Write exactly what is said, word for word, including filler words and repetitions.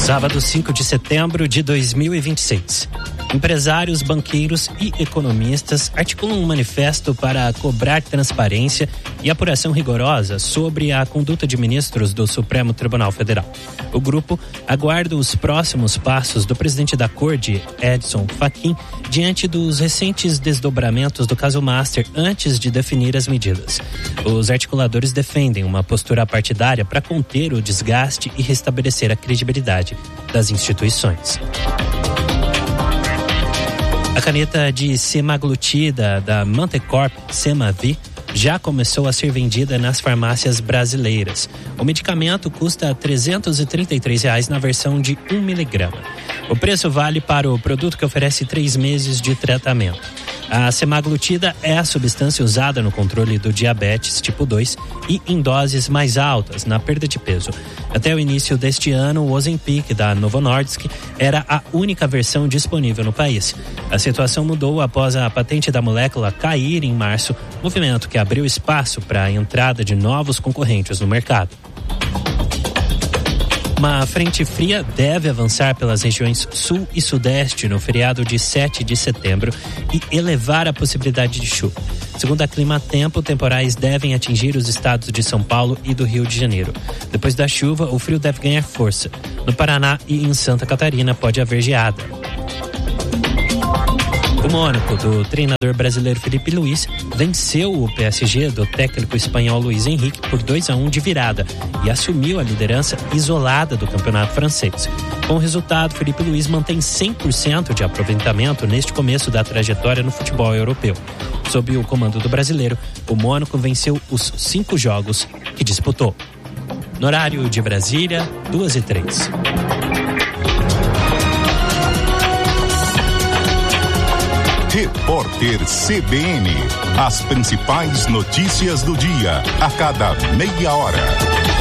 Sábado, cinco de setembro de dois mil e vinte e seis. Empresários, banqueiros e economistas articulam um manifesto para cobrar transparência e apuração rigorosa sobre a conduta de ministros do Supremo Tribunal Federal. O grupo aguarda os próximos passos do presidente da Corte, Edson Fachin, diante dos recentes desdobramentos do caso Master antes de definir as medidas. Os articuladores defendem uma postura partidária para conter o desgaste e restabelecer a credibilidade das instituições. A caneta de semaglutida da Mantecorp, Semavi, já começou a ser vendida nas farmácias brasileiras. O medicamento custa trezentos e trinta e três reais na versão de um miligrama. O preço vale para o produto que oferece três meses de tratamento. A semaglutida é a substância usada no controle do diabetes tipo dois e em doses mais altas na perda de peso. Até o início deste ano, o Ozempic da Novo Nordisk era a única versão disponível no país. A situação mudou após a patente da molécula cair em março, movimento que abriu espaço para a entrada de novos concorrentes no mercado. Uma frente fria deve avançar pelas regiões sul e sudeste no feriado de sete de setembro e elevar a possibilidade de chuva. Segundo a Climatempo, temporais devem atingir os estados de São Paulo e do Rio de Janeiro. Depois da chuva, o frio deve ganhar força. No Paraná e em Santa Catarina pode haver geada. O Mônaco, do treinador brasileiro Felipe Luiz, venceu o P S G do técnico espanhol Luiz Henrique por dois a um de virada e assumiu a liderança isolada do campeonato francês. Com o resultado, Felipe Luiz mantém cem por cento de aproveitamento neste começo da trajetória no futebol europeu. Sob o comando do brasileiro, o Mônaco venceu os cinco jogos que disputou. No horário de Brasília, duas e três. Repórter C B N. As principais notícias do dia, a cada meia hora.